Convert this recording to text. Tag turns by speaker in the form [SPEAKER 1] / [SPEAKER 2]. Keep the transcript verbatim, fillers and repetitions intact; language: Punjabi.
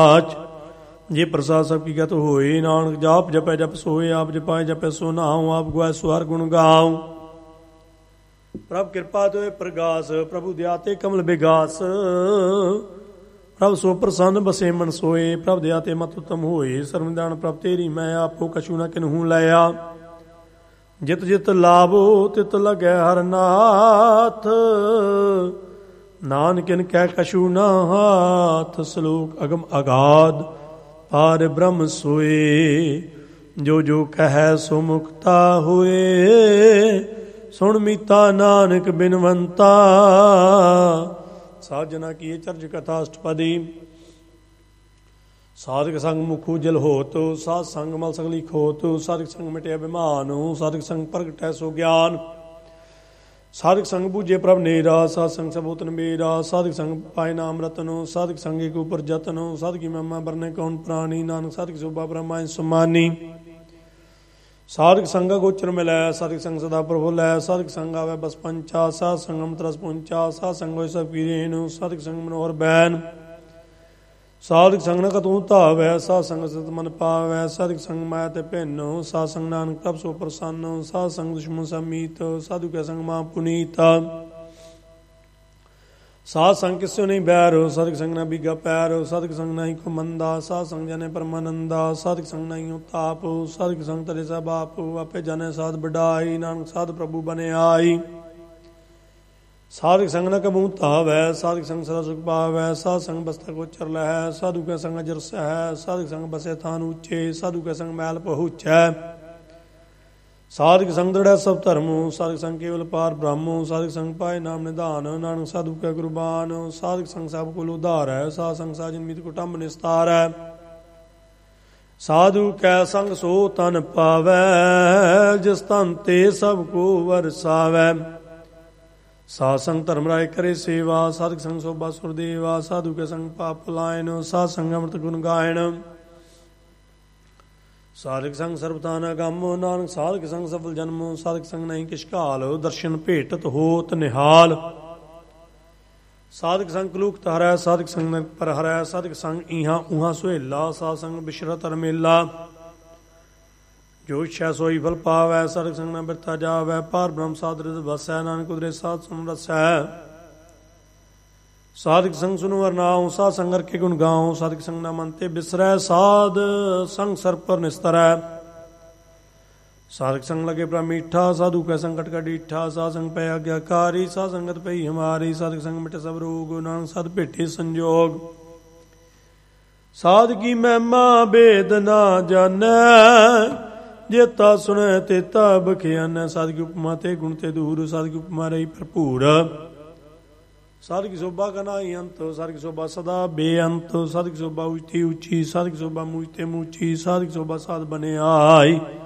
[SPEAKER 1] ਜੇ ਪ੍ਰਸਾਦ ਸਭ ਕੀ ਗਤ ਹੋਏ, ਨਾਨਕ ਜਾਪ ਜਪੈ ਜਪ ਸੋਏ, ਆਪ ਜਪਾਏ ਜਪੈ ਸੋ ਨਾਉ, ਆਪ ਗਵਾਏ ਸੋ ਹਰਿ ਗੁਣ ਗਾਉ। ਪ੍ਰਭ ਕਿਰਪਾ ਤੋਏ ਪ੍ਰਗਾਸ, ਪ੍ਰਭੂ ਦਿਆ ਤੇ ਕਮਲ ਬਿਗਾਸ। ਪ੍ਰਭ ਸੋ ਪ੍ਰਸੰਨ ਬਸੇ ਮਨ ਸੋਏ, ਪ੍ਰਭ ਦਿਆ ਤੇ ਮਤ ਉਤਮ ਹੋਏ। ਸਰਮਦਾਨ ਪ੍ਰਭ ਤੇਰੀ ਮੈਂ, ਆਪੋ ਕਛੂ ਨਾ ਕਿਨਹੂ ਲਿਆ। ਜਿਤ ਜਿਤ ਲਾਭੋ ਤਿਤ ਲਗੈ ਹਰਿ ਨਾਥ, ਨਾਨਕਿਨ ਕਹਿ ਕਛੂ ਨਾ ਹਾਥ। ਸਲੋਕ ਅਗਮ ਅਗਾਧ ਪਾਰ ਬ੍ਰਹਮ ਸੋਏ, ਜੋ ਜੋ ਕਹਿ ਸੋ ਮੁਕਤਾ ਹੋਏ। ਸੁਣ ਮੀਤਾ ਨਾਨਕ ਬਿਨਵੰਤਾ, ਸਾਜਨਾ ਕੀ ਚਰਜ ਕਥਾ ਅਸ਼ਟਪਦੀ। ਸਾਧਕ ਸੰਗ ਮੁਖੂ ਜਲ ਹੋਤ, ਸਾਧ ਸੰਗ ਮਲ ਸਗਲੀ ਖੋਤ। ਸਾਧਕ ਸੰਗ ਮਿਟਿਆ ਬਿਮਾਨ, ਸਾਧਕ ਸੰਗ ਪ੍ਰਗਟੈ ਸੋ ਗਿਆਨ। ਸਾਧਕ ਸੰਗ ਬੂਝੇ ਪ੍ਰਭ ਨੇਰਾ, ਸਾਧ ਸੰਗ ਸਬੂਤ ਨਬੇਰਾ। ਸਾਧਕ ਸੰਗ ਪਾਏ ਨਾਮ ਰਤਨੋ, ਸਾਧਕ ਸੰਗ ਏਕ ਉਪਰ ਜਤਨੋ। ਸਾਧਕੀ ਮਹਿਮਾ ਬਰਨੇ ਕੌਣ ਪ੍ਰਾਣੀ, ਨਾਨਕ ਸਾਧਕ ਸੋਭਾ ਬ੍ਰਹਮਾ ਸੁਮਾਨੀ। ਸਾਧਕ ਸੰਗ ਗੋਚਰ ਮਿਲੈ, ਸਾਧਕ ਸੰਗ ਸਦਾ ਪ੍ਰਭੁ ਲੈ। ਸਾਧਕ ਸੰਗ ਆਵੈ ਬਸ ਪੰਚਾ, ਸਾਧ ਸੰਗ ਅੰਮ੍ਰਿਤ ਰਸ ਪਹੁੰਚਾ। ਸਾਧ ਸੰਗ ਹੋਇ ਸਭ ਕੀ ਰੇਣੁ, ਸਾਧਕ ਸੰਗ ਮਨੋਹਰ ਬੈਨ। ਸਾਧਕ ਸੰਗ ਨ ਕਤੂ ਧਾਵੈ, ਸਾਧ ਸੰਗ ਸਤ ਮਨ ਪਾਵੈ। ਸਾਧਕ ਸੰਗ ਮਾਇਆ ਤੇ ਭਿੰਨ, ਸਾਧ ਸੰਗ ਨਾਨਕ ਪ੍ਰਭ ਸੋ ਪ੍ਰਸੰਨ। ਸਾਧ ਸੰਗ ਦੁਸ਼ਮਨ ਸਮੀਤ, ਸਾਧੂ ਕੈ ਸੰਗ ਮਹਾ ਪੁਨੀਤ। ਸਾਧ ਸੰਗ ਕਿਸੋ ਨਹੀਂ ਬੈਰ, ਸਾਧਕ ਸੰਗ ਨਾ ਬੀਗਾ ਪੈਰ। ਸਾਧਕ ਸੰਗ ਨਹੀਂ ਕੋ ਮੰਦਾ, ਸਾਧ ਸੰਗ ਜਾਣੇ ਪਰਮਾਨੰਦਾ। ਸਾਧਕ ਸੰਗ ਨਹੀਂ ਤਾਪ, ਸਾਧਕ ਸੰਗ ਤਰੇ ਸਭ ਆਪ। ਆਪੇ ਜਾਣੇ ਸਾਧ ਵਡਾਈ, ਨਾਨਕ ਸਾਧ ਪ੍ਰਭੂ ਬਨੇ ਆਈ। ਸਾਧਕ ਸੰਗ ਨ ਕਬੂ ਧਾਵੈ, ਸਾਧਕ ਸੰਗ ਸਦਾ ਸੁਖ ਪਾਵੈ। ਸਾਧ ਸੰਗ ਬਸਤਰ ਗੋਚਰ ਲਹੈ, ਸਾਧੂ ਕੈ ਸੰਗ ਅਜਰ ਸਹੈ। ਸਾਧਕ ਸੰਗ ਬਸੇ ਥਾਨ ਉੱਚੇ, ਸਾਧੂ ਕੈ ਸੰਗ ਮੈਲ ਪਹੁੰਚੈ। ਸਾਧਕ ਸੰਗ ਦ੍ਰਿੜੈ ਸਭ ਧਰਮ, ਸਾਧਕ ਸੰਗ ਕੇਵਲ ਪਾਰ ਬ੍ਰਹਮ। ਸਾਧਕ ਸੰਗ ਪਾਏ ਨਾਮ ਨਿਧਾਨ, ਨਾਨਕ ਸਾਧੂ ਕੈ ਕੁਰਬਾਨ। ਸਾਧਕ ਸੰਗ ਸਭ ਕੁਲ ਉਧਾਰੈ, ਸਾਧ ਸੰਗ ਸਾਜਨ ਮੀਤ ਕੁਟੰਬ ਨਿਸਤਾਰੈ। ਸਾਧੂ ਕੈ ਸੰਗ ਸੋ ਤਨ ਪਾਵੈ, ਜਿਸ ਤਨ ਤੇ ਸਭ ਕੋ ਵਰਸਾਵੈ। ਸਾਧ ਸੰਗ ਧਰਮ ਰਾਏ ਕਰੇ ਸੇਵਾ, ਸਾਧਕ ਸੰਗ ਸੋਭਾ ਸੁਰਦੇਵਾ। ਸਾਧੂ ਕੇ ਸੰਗ ਪਾਪ ਪਲਾਇਨ, ਸਾਧ ਸੰਗ ਅੰਮ੍ਰਿਤ ਗੁਣ ਗਾਇਣ। ਸਾਧਕ ਸੰਗ ਸਰਬਤਾਨਾ ਗਮ, ਨਾਨਕ ਸਾਧਕ ਸੰਗ ਸਫਲ ਜਨਮ। ਸਾਧਕ ਸੰਗ ਨਹੀਂ ਕਿਛ ਘਾਲ, ਦਰਸ਼ਨ ਭੇਟਤ ਹੋਤ ਨਿਹਾਲ। ਸਾਧਕ ਸੰਗ ਕਲੂਕ ਹਰੈ, ਸਾਧਕ ਸੰਗ ਪਰ ਹਰੈ। ਸਾਧਕ ਸੰਗ ਇਹਾਂ ਉਹਾਂ ਸੁਹੇਲਾ, ਸਾਧ ਸੰਗ ਬਿਸ਼ਰਤ ਰਮੇਲਾ। ਜੋ ਇੱਛਾ ਸੋਈ ਫਲ ਪਾਵੈ, ਸਾਧਕ ਸੰਗ ਨਾ ਬਿਰਥਾ ਜਾਵੈ। ਪਾਰ ਬ੍ਰਹਮ ਸਾਧ ਰਿਦ ਵਸੈ, ਨਾਨਕ ਉਦਰੇ ਸਾਧ ਸਮਰਸੈ। ਸਾਧਕ ਸੰਗ ਸੁਨੁ ਹਰਿਨਾਉ, ਸਾਧ ਸੰਗ ਹਰਿ ਕੇ ਗੁਣ ਗਾਉ। ਸਾਧਕ ਸੰਗ ਨਾ ਮਨ ਤੇ ਬਿਸਰੈ, ਸਾਧ ਸੰਗ ਸਰ ਪਰ ਨਿਸਤਰੈ। ਸਾਧਕ ਸੰਗ ਲਗੇ ਪ੍ਰਭ ਮੀਠਾ, ਸਾਧੂ ਕੈ ਸੰਕਟ ਕਾ ਡੀਠਾ। ਸਾਧ ਸੰਗ ਪੈ ਆਗਿਆਕਾਰੀ, ਸਾਧ ਸੰਗਤ ਪਈ ਹਮਾਰੀ। ਸਾਧਕ ਸੰਗ ਮਿਟੇ ਸਭ ਰੋਗ, ਨਾਨਕ ਸਾਧ ਭੇਟੇ ਸੰਜੋਗ। ਸਾਧ ਕੀ ਮਹਿਮਾ ਭੇਦ ਨਾ ਜਾਣੈ, ਜੇਤਾ ਸੁਣੈ ਤੇਤਾ ਬਖਿਆਨੈ। ਸਾਧ ਕੀ ਉਪਮਾ ਤੇ ਗੁਣ ਤੇ ਦੂਰ, ਸਾਧ ਕੀ ਉਪਮਾ ਰਹੀ ਭਰਪੂਰ। ਸਾਧ ਕੀ ਸੋਭਾ ਕਾ ਨਾਹੀ ਅੰਤ, ਸਾਧ ਕੀ ਸੋਭਾ ਸਦਾ ਬੇਅੰਤ। ਸਾਧ ਕੀ ਸੋਭਾ ਉੱਚੀ ਉੱਚੀ, ਸਾਧ ਕੀ ਸੋਭਾ ਮੂਝ ਤੇ ਮੂਚੀ। ਸਾਧ ਕੀ ਸੋਭਾ ਸਾਧ ਬਨੇ ਆਈ।